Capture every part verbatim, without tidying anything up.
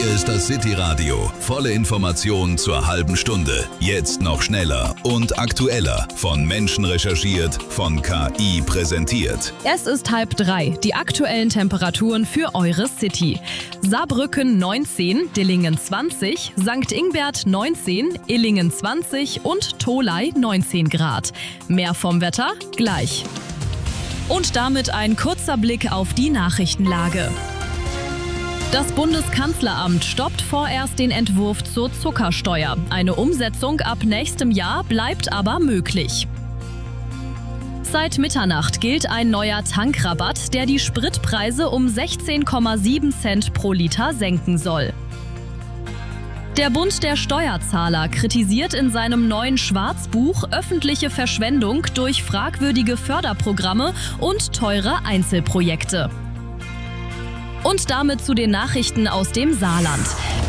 Hier ist das City Radio. Volle Informationen zur halben Stunde. Jetzt noch schneller und aktueller. Von Menschen recherchiert, von K I präsentiert. Es ist halb drei. Die aktuellen Temperaturen für eure City. Saarbrücken neunzehn, Dillingen zwanzig, Sankt Ingbert neunzehn, Illingen zwanzig und Tholey neunzehn Grad. Mehr vom Wetter gleich. Und damit ein kurzer Blick auf die Nachrichtenlage. Das Bundeskanzleramt stoppt vorerst den Entwurf zur Zuckersteuer. Eine Umsetzung ab nächstem Jahr bleibt aber möglich. Seit Mitternacht gilt ein neuer Tankrabatt, der die Spritpreise um sechzehn Komma sieben Cent pro Liter senken soll. Der Bund der Steuerzahler kritisiert in seinem neuen Schwarzbuch öffentliche Verschwendung durch fragwürdige Förderprogramme und teure Einzelprojekte. Und damit zu den Nachrichten aus dem Saarland.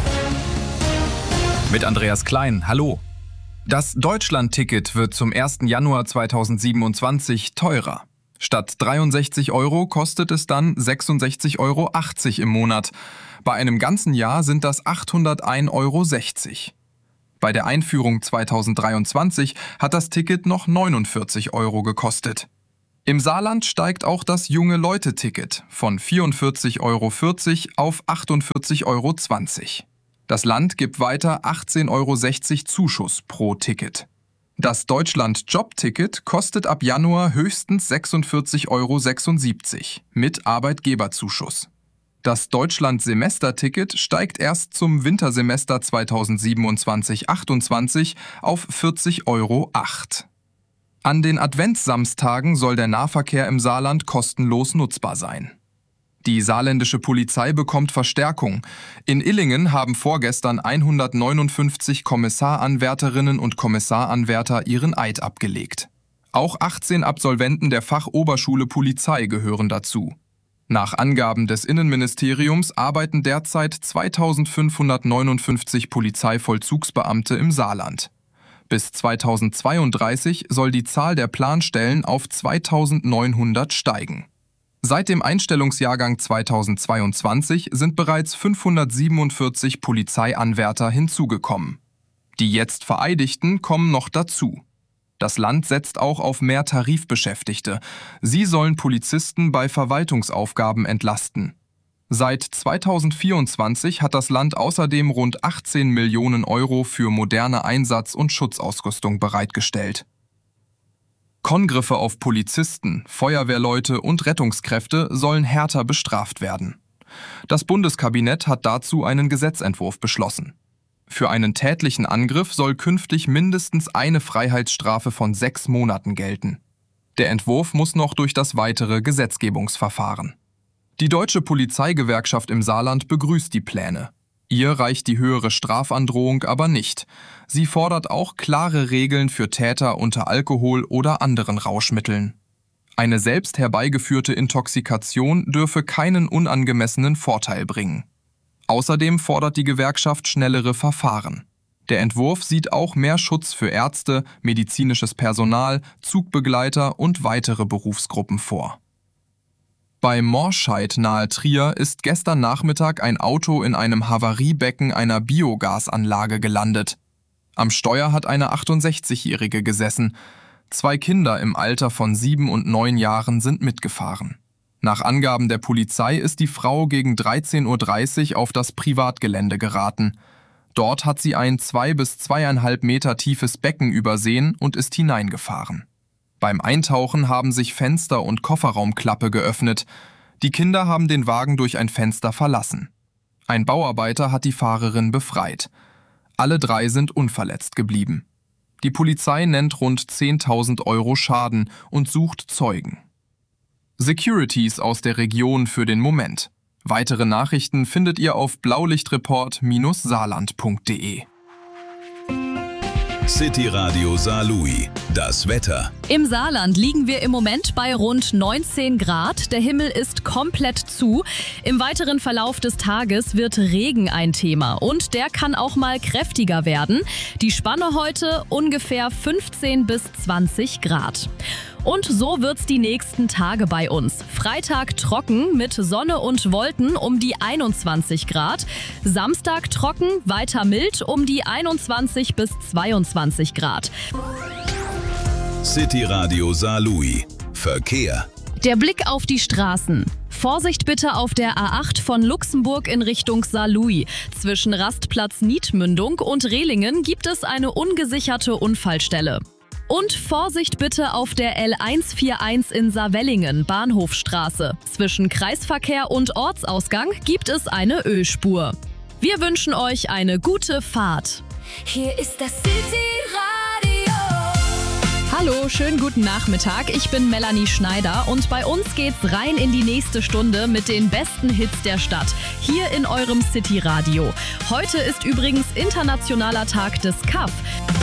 Mit Andreas Klein, hallo. Das Deutschland-Ticket wird zum ersten Januar zweitausendsiebenundzwanzig teurer. Statt dreiundsechzig Euro kostet es dann sechsundsechzig Euro achtzig im Monat. Bei einem ganzen Jahr sind das achthundertein Euro sechzig. Bei der Einführung zweitausenddreiundzwanzig hat das Ticket noch neunundvierzig Euro gekostet. Im Saarland steigt auch das Junge-Leute-Ticket von vierundvierzig Euro vierzig auf achtundvierzig Euro zwanzig. Das Land gibt weiter achtzehn Euro sechzig Zuschuss pro Ticket. Das Deutschland-Job-Ticket kostet ab Januar höchstens sechsundvierzig Euro sechsundsiebzig mit Arbeitgeberzuschuss. Das Deutschland-Semester-Ticket steigt erst zum Wintersemester zweitausendsiebenundzwanzig achtundzwanzig auf vierzig Euro acht. An den Adventssamstagen soll der Nahverkehr im Saarland kostenlos nutzbar sein. Die saarländische Polizei bekommt Verstärkung. In Illingen haben vorgestern hundertneunundfünfzig Kommissaranwärterinnen und Kommissaranwärter ihren Eid abgelegt. Auch achtzehn Absolventen der Fachoberschule Polizei gehören dazu. Nach Angaben des Innenministeriums arbeiten derzeit zweitausendfünfhundertneunundfünfzig Polizeivollzugsbeamte im Saarland. Bis zweitausendzweiunddreißig soll die Zahl der Planstellen auf zweitausendneunhundert steigen. Seit dem Einstellungsjahrgang zweitausendzweiundzwanzig sind bereits fünfhundertsiebenundvierzig Polizeianwärter hinzugekommen. Die jetzt Vereidigten kommen noch dazu. Das Land setzt auch auf mehr Tarifbeschäftigte. Sie sollen Polizisten bei Verwaltungsaufgaben entlasten. Seit zweitausendvierundzwanzig hat das Land außerdem rund achtzehn Millionen Euro für moderne Einsatz- und Schutzausrüstung bereitgestellt. Kongriffe auf Polizisten, Feuerwehrleute und Rettungskräfte sollen härter bestraft werden. Das Bundeskabinett hat dazu einen Gesetzentwurf beschlossen. Für einen tätlichen Angriff soll künftig mindestens eine Freiheitsstrafe von sechs Monaten gelten. Der Entwurf muss noch durch das weitere Gesetzgebungsverfahren. Die Deutsche Polizeigewerkschaft im Saarland begrüßt die Pläne. Ihr reicht die höhere Strafandrohung aber nicht. Sie fordert auch klare Regeln für Täter unter Alkohol oder anderen Rauschmitteln. Eine selbst herbeigeführte Intoxikation dürfe keinen unangemessenen Vorteil bringen. Außerdem fordert die Gewerkschaft schnellere Verfahren. Der Entwurf sieht auch mehr Schutz für Ärzte, medizinisches Personal, Zugbegleiter und weitere Berufsgruppen vor. Bei Morscheid nahe Trier ist gestern Nachmittag ein Auto in einem Havariebecken einer Biogasanlage gelandet. Am Steuer hat eine achtundsechzigjährige gesessen. Zwei Kinder im Alter von sieben und neun Jahren sind mitgefahren. Nach Angaben der Polizei ist die Frau gegen dreizehn Uhr dreißig auf das Privatgelände geraten. Dort hat sie ein zwei bis zweieinhalb Meter tiefes Becken übersehen und ist hineingefahren. Beim Eintauchen haben sich Fenster und Kofferraumklappe geöffnet. Die Kinder haben den Wagen durch ein Fenster verlassen. Ein Bauarbeiter hat die Fahrerin befreit. Alle drei sind unverletzt geblieben. Die Polizei nennt rund zehntausend Euro Schaden und sucht Zeugen. Securities aus der Region für den Moment. Weitere Nachrichten findet ihr auf blaulichtreport Bindestrich saarland punkt de. City Radio Saarlouis. Das Wetter. Im Saarland liegen wir im Moment bei rund neunzehn Grad. Der Himmel ist komplett zu. Im weiteren Verlauf des Tages wird Regen ein Thema und der kann auch mal kräftiger werden. Die Spanne heute ungefähr fünfzehn bis zwanzig Grad. Und so wird's die nächsten Tage bei uns. Freitag trocken mit Sonne und Wolken um die einundzwanzig Grad. Samstag trocken, weiter mild um die einundzwanzig bis zweiundzwanzig Grad. City Radio Saarlouis. Verkehr. Der Blick auf die Straßen. Vorsicht bitte auf der A acht von Luxemburg in Richtung Saarlouis. Zwischen Rastplatz Niedmündung und Rehlingen gibt es eine ungesicherte Unfallstelle. Und Vorsicht bitte auf der L hundertvierundvierzig in Saarwellingen, Bahnhofstraße. Zwischen Kreisverkehr und Ortsausgang gibt es eine Ölspur. Wir wünschen euch eine gute Fahrt. Hier ist das City Radio. Hallo, schönen guten Nachmittag. Ich bin Melanie Schneider und bei uns geht's rein in die nächste Stunde mit den besten Hits der Stadt. Hier in eurem City Radio. Heute ist übrigens Internationaler Tag des Kaff.